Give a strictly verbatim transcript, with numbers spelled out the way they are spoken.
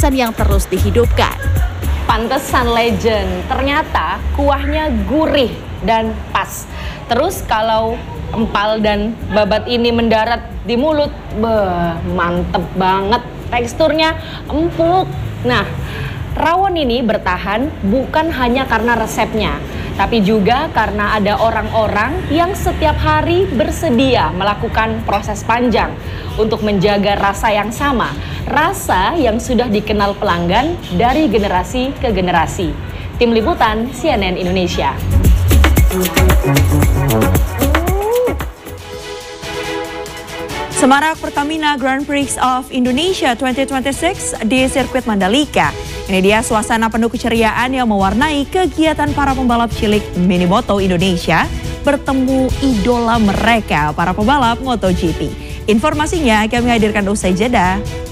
warisan yang terus dihidupkan. Pantesan legend, ternyata kuahnya gurih dan pas. Terus kalau empal dan babat ini mendarat di mulut, beh, mantep banget. Teksturnya empuk. Nah, rawon ini bertahan bukan hanya karena resepnya, tapi juga karena ada orang-orang yang setiap hari bersedia melakukan proses panjang untuk menjaga rasa yang sama, rasa yang sudah dikenal pelanggan dari generasi ke generasi. Tim Liputan C N N Indonesia. Semarak Pertamina Grand Prix of Indonesia dua ribu dua puluh enam di sirkuit Mandalika. Ini dia suasana penuh keceriaan yang mewarnai kegiatan para pembalap cilik Minimoto Indonesia bertemu idola mereka, para pembalap MotoGP. Informasinya kami hadirkan usai jeda.